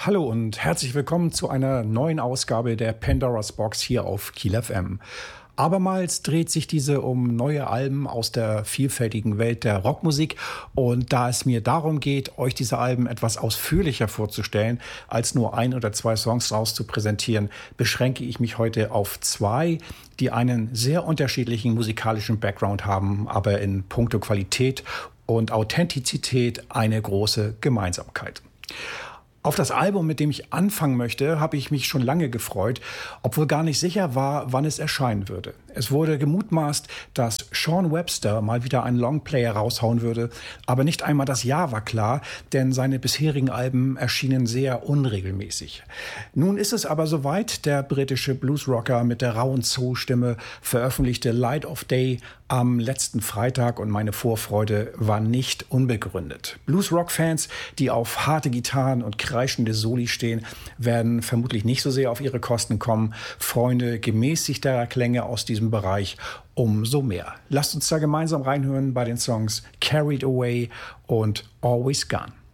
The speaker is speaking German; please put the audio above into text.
Hallo und herzlich willkommen zu einer neuen Ausgabe der Pandora's Box hier auf Kiel FM. Abermals dreht sich diese um neue Alben aus der vielfältigen Welt der Rockmusik. Und da es mir darum geht, euch diese Alben etwas ausführlicher vorzustellen, als nur ein oder zwei Songs daraus zu präsentieren, beschränke ich mich heute auf zwei, die einen sehr unterschiedlichen musikalischen Background haben, aber in puncto Qualität und Authentizität eine große Gemeinsamkeit. Auf das Album, mit dem ich anfangen möchte, habe ich mich schon lange gefreut, obwohl gar nicht sicher war, wann es erscheinen würde. Es wurde gemutmaßt, dass Sean Webster mal wieder einen Longplayer raushauen würde, aber nicht einmal das Jahr war klar, denn seine bisherigen Alben erschienen sehr unregelmäßig. Nun ist es aber soweit, der britische Bluesrocker mit der rauen Soul-Stimme veröffentlichte Light of Day am letzten Freitag und meine Vorfreude war nicht unbegründet. Bluesrock-Fans, die auf harte Gitarren und kreischende Soli stehen, werden vermutlich nicht so sehr auf ihre Kosten kommen. Freunde gemäßigter Klänge aus diesem Bereich umso mehr. Lasst uns da gemeinsam reinhören bei den Songs Carried Away und Always Gone.